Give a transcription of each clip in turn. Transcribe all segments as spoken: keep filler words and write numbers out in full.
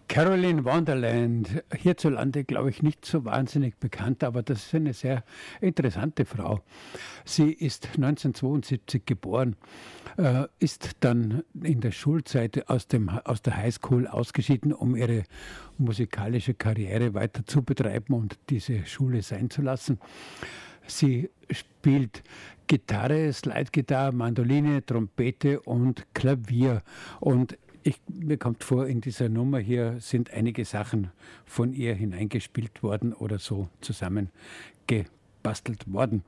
Caroline Wonderland, hierzulande glaube ich nicht so wahnsinnig bekannt, aber das ist eine sehr interessante Frau. Sie ist neunzehnhundertzweiundsiebzig geboren, äh, ist dann in der Schulzeit aus, dem, aus der Highschool ausgeschieden, um ihre musikalische Karriere weiter zu betreiben und diese Schule sein zu lassen. Sie spielt Gitarre, Slide-Gitarre, Mandoline, Trompete und Klavier. Und ich, mir kommt vor, in dieser Nummer hier sind einige Sachen von ihr hineingespielt worden oder so zusammengebastelt worden.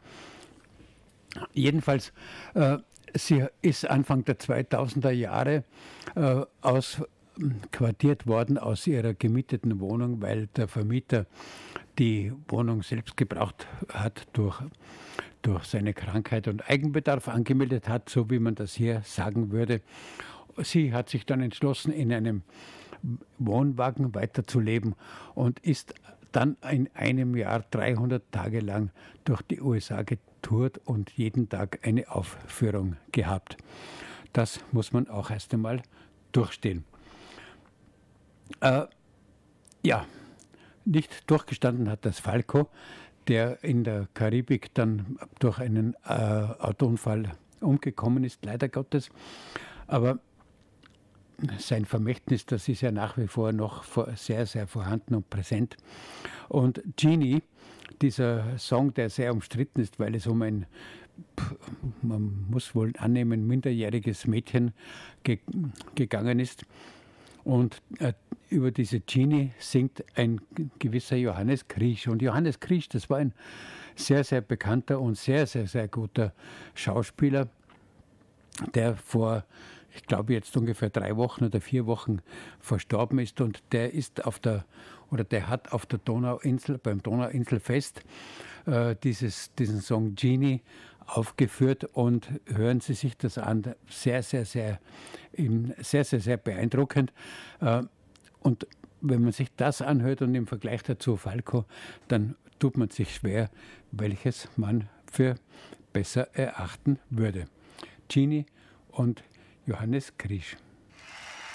Jedenfalls, äh, sie ist Anfang der zweitausender Jahre äh, ausquartiert worden aus ihrer gemieteten Wohnung, weil der Vermieter die Wohnung selbst gebraucht hat durch, durch seine Krankheit und Eigenbedarf angemeldet hat, so wie man das hier sagen würde. Sie hat sich dann entschlossen, in einem Wohnwagen weiterzuleben und ist dann in einem Jahr dreihundert Tage lang durch die U S A getourt und jeden Tag eine Aufführung gehabt. Das muss man auch erst einmal durchstehen. Äh, ja, nicht durchgestanden hat das Falco, der in der Karibik dann durch einen äh, Autounfall umgekommen ist, leider Gottes. Aber sein Vermächtnis, das ist ja nach wie vor noch sehr, sehr vorhanden und präsent. Und Genie, dieser Song, der sehr umstritten ist, weil es um ein, man muss wohl annehmen, minderjähriges Mädchen ge- gegangen ist. Und äh, über diese Genie singt ein gewisser Johannes Krisch. Und Johannes Krisch, das war ein sehr, sehr bekannter und sehr, sehr, sehr guter Schauspieler, der vor, ich glaube jetzt ungefähr drei Wochen oder vier Wochen verstorben ist, und der ist auf der, oder der hat auf der Donauinsel, beim Donauinselfest äh, dieses, diesen Song Genie aufgeführt, und hören Sie sich das an, sehr, sehr, sehr, sehr, sehr, sehr beeindruckend. Äh, und wenn man sich das anhört und im Vergleich dazu Falco, dann tut man sich schwer, welches man für besser erachten würde. Genie und Johannes Krisch.